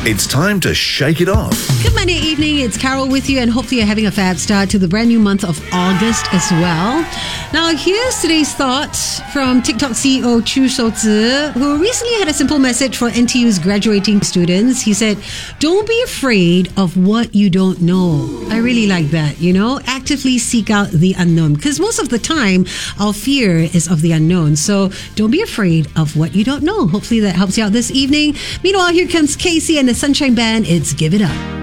It's time to shake it off. Good Monday evening. It's Carol with you, and hopefully you're having a fab start to the brand new month of August as well. Now, here's today's thought from TikTok CEO Chu Shouzi, who recently had a simple message for NTU's graduating students. He said, "Don't be afraid of what you don't know." I really like that, actively seek out the unknown, because most of the time our fear is of the unknown. So don't be afraid of what you don't know. Hopefully that helps you out this evening. Meanwhile, here comes Casey and the Sunshine Band. It's Give It Up.